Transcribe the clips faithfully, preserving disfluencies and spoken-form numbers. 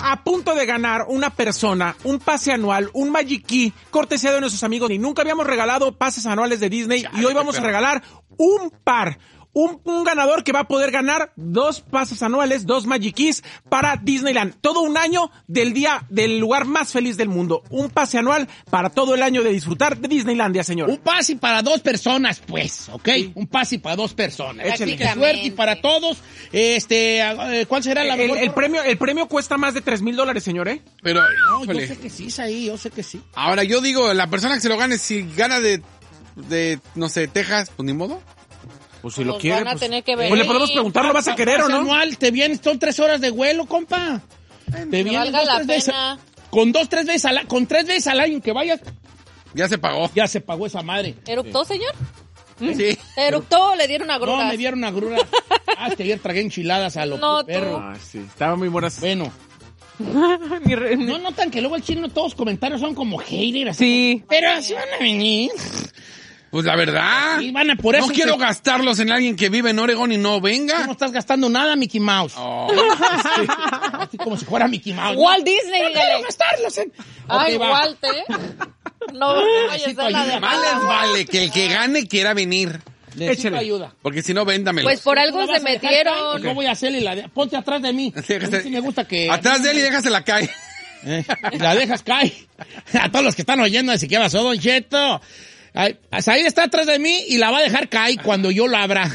Está a punto de ganar una persona un pase anual, un Magic Key, cortesía de nuestros amigos. Y nunca habíamos regalado pases anuales de Disney. Y hoy vamos a regalar un par. Un, un ganador que va a poder ganar dos pases anuales, dos Magic Keys para Disneyland. Todo un año del día del lugar más feliz del mundo. Un pase anual para todo el año de disfrutar de Disneylandia, señor. Un pase para dos personas, pues, ¿ok? Sí. Un pase para dos personas. Así que suerte y para todos. Este, ¿cuál será la el, mejor? El premio, el premio cuesta más de tres mil dólares, señor, ¿eh? Pero, no, yo sé que sí, Saí, yo sé que sí. Ahora, yo digo, la persona que se lo gane, si gana de, de no sé, Texas, pues ni modo. Pues si lo quiere, pues, pues le podemos preguntar, ¿lo vas a querer o no? Anual, te vienes, son tres horas de vuelo, compa. Te vienes dos, tres veces, con dos, tres veces al, con tres veces al año que vayas. Ya se pagó. Ya se pagó esa madre. ¿Eruptó, señor? Sí. ¿Eruptó o le dieron una grura? No, me dieron una grura. Ah, que ayer tragué enchiladas a los no, perros. Ah, sí, estaban muy buenas. Bueno. No notan que luego el chino todos los comentarios son como haters. Sí. Pero así van a venir. Pues la verdad, sí, van a por eso no quiero se... gastarlos en alguien que vive en Oregón y no venga. Tú no estás gastando nada, Mickey Mouse. Oh. Sí. Así como si fuera Mickey Mouse. Walt Disney. No quiero gastarlos en... Ay, okay, Walt, ¿eh? No, necesito ayuda. Más les vale que el que gane quiera venir. Necesito ayuda. Porque si no, véndamelo. Pues por algo se metieron. No voy a hacerle la... De... Ponte atrás de mí. Sí, a mí sí me gusta que... Atrás de él y déjasela caer. Eh, y la dejas caer. A todos los que están oyendo, así que pasó, Don Cheto. Said está atrás de mí y la va a dejar caer cuando yo la abra.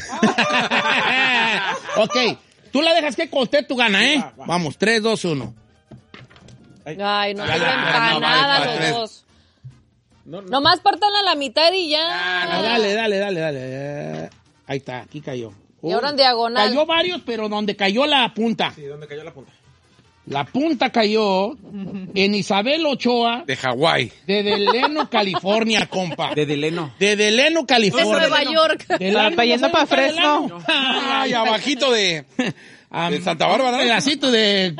Ok, tú la dejas que coste tu gana, ¿eh? Va, va. Vamos, tres, dos, uno. Ay, no sirven para nada los dos. No, no. Nomás pártanla a la mitad y ya. Ah, no, dale, dale, dale, dale. Ahí está, aquí cayó. Uh, y ahora en diagonal. Cayó varios, pero donde cayó la punta. Sí, donde cayó la punta. La punta cayó en Isabel Ochoa. De Hawái. De Delano, California, compa. De Delano. De Delano, California. De Nueva York. Para yendo para Fresno. No. Ay, abajito de, de Santa Bárbara. Un pedacito de,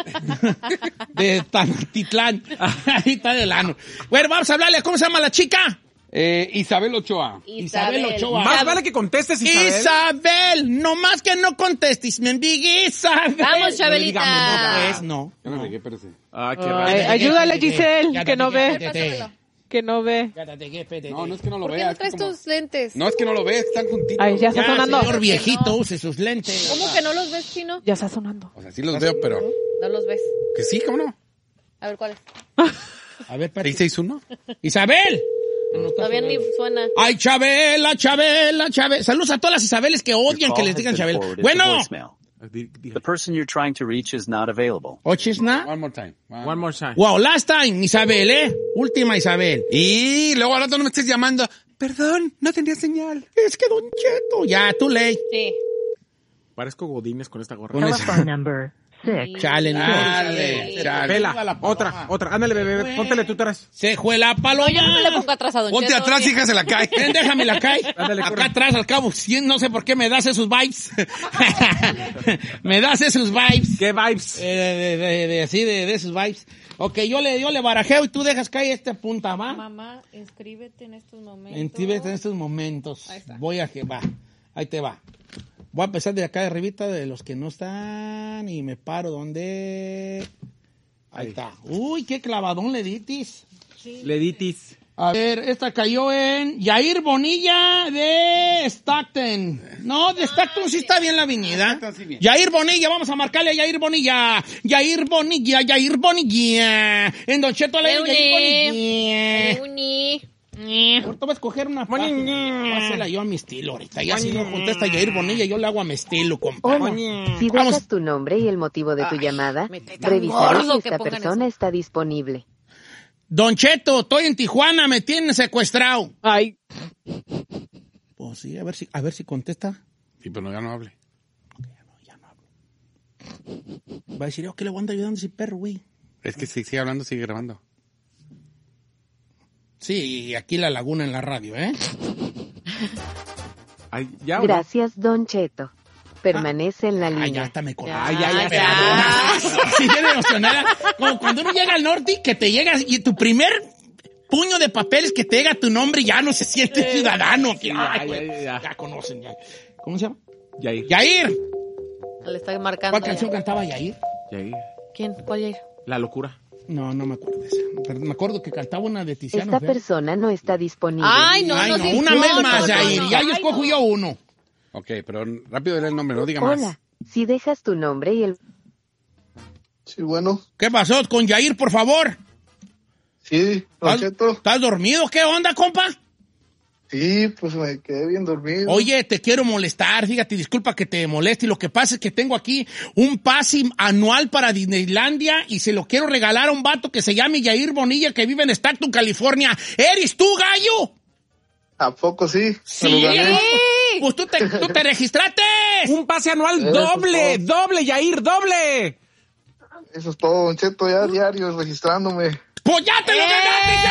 de Tanotitlán. Ahí está Delano. Bueno, vamos a hablarle. ¿Cómo se llama la chica? Eh, Isabel Ochoa. Isabel, Isabel Ochoa. Más vale que contestes, Isabel. Isabel, no más que no contestes, mendigue Isabel. Vamos, Chabelita. No, pues, no. Yo no llegué, espérate. Ah, qué Ay, raro. ayúdale, Giselle, que no ve. Que no ve. No, no es que no lo vea. ¿Por qué vea. no traes como... tus lentes? No, es que no lo ves, están juntitos. Ay, ya está ya, sonando. Señor viejito, use sus lentes. ¿Cómo que no los ves, Chino? Ya está sonando. O sea, sí los veo, pero... No los ves. Que sí, ¿cómo no? A ver, ¿cuál es? A ver, seis seis uno. Isabel. No Todavía ni suena. Ay, Chabela, Chabela, Chabela. Saludos a todas las Isabelles que odian que les digan Chabela. Bueno. The person you're trying to reach is not available. Oh, she's not? One more time. One, One more time. Wow, last time, Isabel, ¿eh? Última Isabel. Y luego al rato no me estés llamando. Perdón, no tenía señal. Es que Don Cheto. Ya, tú ley. Sí. Parezco Godínez con esta gorra. Con esa. number six. Chale, dale, dale. Vela, otra, otra. Ándale, bebé, póntele tú atrás. Se fue la paloma. No, yo no me le pongo atrás a Don Ponte Cheto, atrás, oye. hija, se la cae. Ven, déjame la cae. Ándale, acá corre. atrás, al cabo. No sé por qué me das esos vibes. Me das esos vibes. ¿Qué vibes? Eh, de, de, de, así, de, de esos vibes. Ok, yo le, yo le barajeo y tú dejas caer esta punta, ¿va? Mamá, inscríbete en estos momentos. Inscríbete en estos momentos. Ahí está. Voy a que va. Ahí te va. Voy a empezar de acá de arribita de los que no están y me paro donde... Ahí, Ahí está. Uy, qué clavadón le ditis. Sí. Leditis. A ver, esta cayó en Yair Bonilla de Stockton. No, de Stockton sí está bien la avenida. Yair Bonilla, vamos a marcarle a Yair Bonilla. Yair Bonilla, Yair Bonilla. En Don Cheto le digo Yair Bonilla. Uni. Ahorita voy a escoger una página. Voy a hacerla yo a mi estilo ahorita. Ya si no contesta Yair Bonilla, yo la hago a mi estilo, compa. Hola, si Vamos. dejas tu nombre y el motivo de tu Ay, llamada, me cae tan revisaré gordo si que esta pongan persona eso. está disponible. Don Cheto, estoy en Tijuana, me tienen secuestrado. Ay. Pues sí, a ver si, a ver si contesta. Sí, pero ya no hable. Ok, ya no, ya no hablo. Va a decir, ¿yo qué le voy a andar ayudando a ese perro, güey? Es que si sigue hablando, sigue grabando. Sí, aquí la laguna en la radio, ¿eh? Ay, ya, ¿o no? Gracias, Don Cheto. Permanece en la Ay, ya línea. hasta me colé. Ay, ya, ya, Pero, ya. sí, bien emocionada. Como cuando uno llega al norte y que te llegas y tu primer puño de papeles que te llega tu nombre ya no se siente ciudadano. Sí, Ay, ya, güey, ya, ya. ya conocen. Ya. ¿Cómo se llama? Yair. Yair. Le está marcando. ¿Cuál ya. canción cantaba Yair? Yair. ¿Quién? ¿Cuál Yair? La locura. No, no me acuerdo de esa. Pero me acuerdo que cantaba una de Tiziano. Esta Ferro. persona no está disponible. Ay, no, Ay, no, no, sí, una no, vez no, más, no, Yair. no, Ya ay, yo escojo no. yo uno. Ok, pero rápido dile el nombre, no diga más. Hola, si dejas tu nombre y el... Sí, bueno. ¿Qué pasó con Yair, por favor? Sí, Don ¿Estás, Cheto. ¿Estás dormido? ¿Qué onda, compa? Sí, pues me quedé bien dormido. Oye, te quiero molestar, fíjate, disculpa que te moleste. Y lo que pasa es que tengo aquí un pase anual para Disneylandia y se lo quiero regalar a un vato que se llama Yair Bonilla, que vive en Stockton, California. ¿Eres tú, gallo? ¿A poco sí? Sí. Me lo gané. Pues tú te, tú te registraste. Un pase anual Eso doble, es doble, Yair, doble. Eso es todo, Don Cheto, ya diario registrándome. ¡Pues ya te lo ¡Eh! ganaste,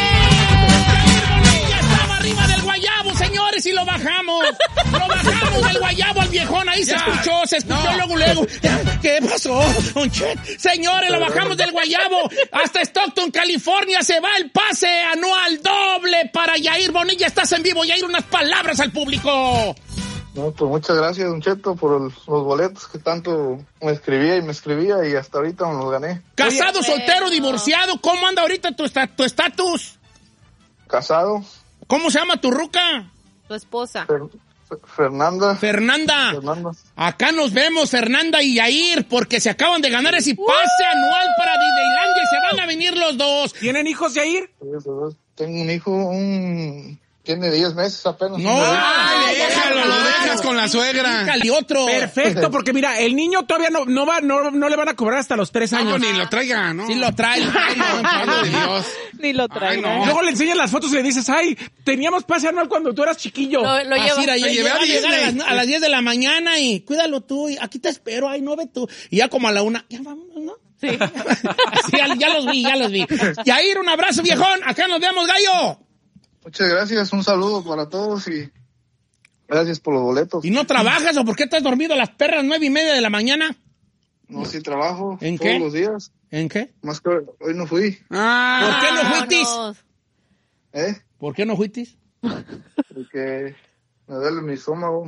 Yair! ¡Yair Bonilla estaba arriba del guayabo, señores, y lo bajamos! ¡Lo bajamos del guayabo al viejón! Ahí se Ya. escuchó, se escuchó No. luego, luego. ¿Qué pasó, Don Chet? Señores, lo bajamos del guayabo hasta Stockton, California. Se va el pase anual doble para Yair Bonilla. Estás en vivo, Yair, unas palabras al público. No, pues muchas gracias, Don Cheto, por el- los boletos que tanto me escribía y me escribía y hasta ahorita me los gané. Casado, Oye, soltero, bueno. divorciado, ¿cómo anda ahorita tu esta- tu estatus? Casado, ¿Cómo se llama tu ruca? Tu esposa. Fer- Fer- Fernanda. Fernanda. Fernanda. Acá nos vemos, Fernanda y Yair, porque se acaban de ganar ese pase anual para Disneylandia y se van a venir los dos. ¿Tienen hijos, Yair? Tengo un hijo, un... tiene diez meses apenas. No, Un bebé. Ay, ya, déjalo, ya, lo ya. dejas con la suegra. Pícale otro. Perfecto, porque mira, el niño todavía no, no va, no, no le van a cobrar hasta los tres No, años. ni lo traiga, ¿no? Sí lo trae. Ay, no, Pablo de Dios. Ni lo traigo. Ay, no. Luego le enseñas las fotos y le dices, ay, teníamos pase anual cuando tú eras chiquillo. Lo, lo Así lleva. era, ya Lo llevé va a a llegar a Disney. las, a las diez de la mañana y cuídalo tú, y aquí te espero, ay, no ve tú. Y ya como a la una, ya vámonos, ¿no? Sí. Así, ya, ya los vi, ya los vi. Yair, un abrazo, viejón. Acá nos vemos, gallo. Muchas gracias, un saludo para todos y gracias por los boletos. ¿Y no trabajas o por qué estás dormido a las perras nueve y media de la mañana? No, sí trabajo ¿En todos qué? los días. ¿En qué? Más que hoy no fui, Ah, ¿Por qué no fuitis? Vámonos. ¿eh? ¿Por qué no fuitis? Porque me duele mi estómago.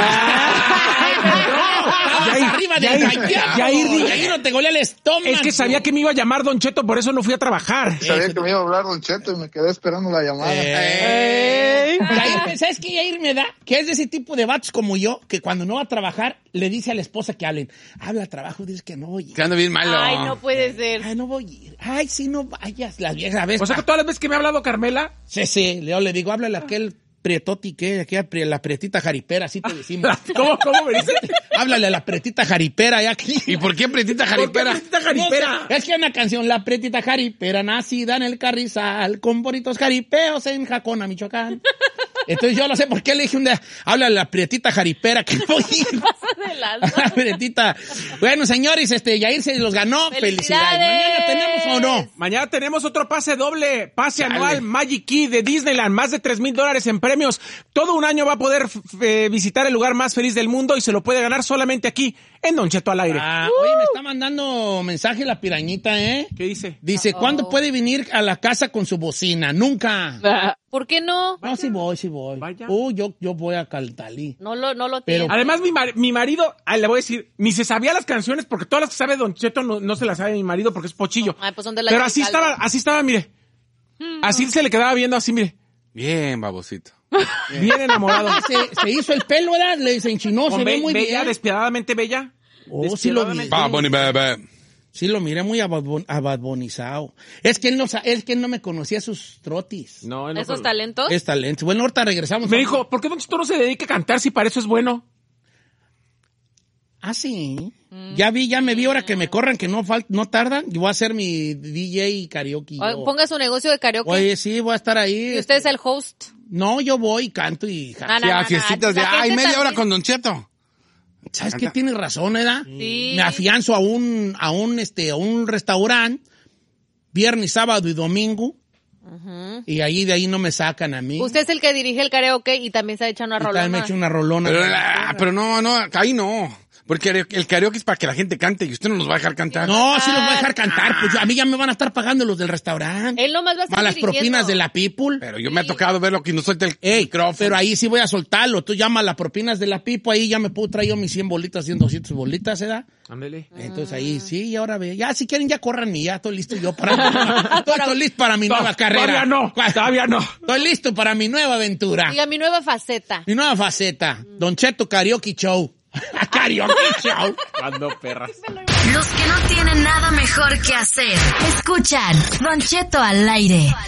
Yair, arriba del Yair, gallego. Yair, Yair, no te golea el estómago. Es que sabía que me iba a llamar Don Cheto, por eso no fui a trabajar. Sabía que me iba a hablar Don Cheto y me quedé esperando la llamada. Eh. Yair, ¿sabes qué Yair me da? Que es de ese tipo de vatos como yo, que cuando no va a trabajar, le dice a la esposa que hablen. Habla trabajo, dices que no voy a ir. que ando bien malo. Ay, no puede ser. Ay, no voy a ir. Ay, sí, no vayas. Las viejas, a veces. O sea que todas las veces que me ha hablado Carmela, Sí, sí, Leo le digo, háblale a aquel prietoti, que aquella pri- la prietita jaripera, así te decimos. ¿cómo, cómo me dice? Háblale a la prietita jaripera, ya aquí. ¿Y por qué pretita ¿Por qué jaripera? Prietita jaripera? No sé, es que hay una canción, La Prietita Jaripera, nacida en el Carrizal, con bonitos jaripeos en Jacona, Michoacán. Entonces yo no sé por qué le dije un día, háblale a la Prietita Jaripera, que no voy a ir. Pasa de lanza. La Prietita. Bueno, señores, este, Yair se los ganó. Felicidades. ¡Felicidades! ¿Mañana tenemos o no? Mañana tenemos otro pase doble, pase Chale. anual Magic Key de Disneyland, más de tres mil dólares en premios. Todo un año va a poder f- eh, visitar el lugar más feliz del mundo y se lo puede ganar solamente aquí, en Don Cheto al aire. Ah, oye, me está mandando mensaje la pirañita, ¿eh? ¿Qué dice? Dice, ¿cuándo puede venir a la casa con su bocina? Nunca. ¿Por qué no? No, sí voy, sí voy. Vaya. Uh, yo, yo voy a Caltalí. No lo, no lo Pero- tiene. Además, mi, mar- mi marido, ah, le voy a decir, ni se sabía las canciones porque todas las que sabe Don Cheto no, no se las sabe mi marido porque es pochillo. Ay, pues son de la Pero de así Caldo. estaba, así estaba, mire. Así se le quedaba viendo, así, mire. Bien, babosito. Bien enamorado. Se, se hizo el pelo, ¿verdad? Le se enchinó, Con se ve be- muy bella, bien. despiadadamente bella. Oh, sí lo vi. Despiadadamente- Bad Bunny, bebé. Sí lo miré muy abadbon- abadbonizado. Es que él no, sa- es que él no me conocía sus trotis. No, él no ¿Esos fue- talentos? Es talento. Bueno, ahorita regresamos. Me dijo, ¿por qué Don Cheto no se dedica a cantar si para eso es bueno? Ah, sí. Ya vi, ya me vi ahora que me corran, que no fal- no tardan. Yo voy a hacer mi D J y karaoke. Oye, yo. ponga su negocio de karaoke. Oye, sí, voy a estar ahí. y usted es el host. No, yo voy y canto y... ja- Ah, no, Ya, no, no, fiestitas de, la gente ay, media también- hora con Don Cheto. ¿Sabes qué? Canta. Tienes razón, ¿verdad? Sí. Me afianzo a un, a un, este, a un restaurante, viernes, sábado y domingo, y ahí de ahí no me sacan a mí. Usted es el que dirige el karaoke y también se ha hecho una Y también me rolona. echo una rolona. Pero, ah, pero no, no, ahí no. Porque el karaoke es para que la gente cante y usted no nos va a dejar cantar. No, sí los voy a dejar cantar. Pues yo- a mí ya me van a estar pagando los del restaurante. Él nomás va a estar Más las dirigiendo. propinas de la people. Pero yo me ha tocado verlo que no suelta el Ey, micrófono. pero ahí sí voy a soltarlo. Tú llamas las propinas de la pipo, ahí ya me puedo traer yo mis cien bolitas, cien, doscientas bolitas, ¿verdad? Ándele. Entonces ahí sí, y ahora ve. Ya, si quieren, ya corran y ya estoy listo yo para... estoy, estoy listo para mi No, nueva carrera. todavía no, ¿Cuál? todavía no. Estoy listo para mi nueva aventura. Diga, mi nueva faceta. Mi nueva faceta. Don Cheto Karaoke Show. Karaoke Show. Cuando perras. Los que no tienen nada mejor que hacer. Escuchan Don Cheto al aire.